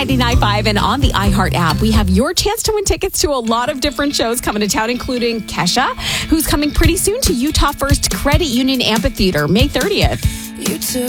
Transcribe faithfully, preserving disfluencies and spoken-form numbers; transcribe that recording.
ninety-nine point five and on the iHeart app, we have your chance to win tickets to a lot of different shows coming to town, including Kesha, who's coming pretty soon to Utah First Credit Union Amphitheater, May thirtieth. You took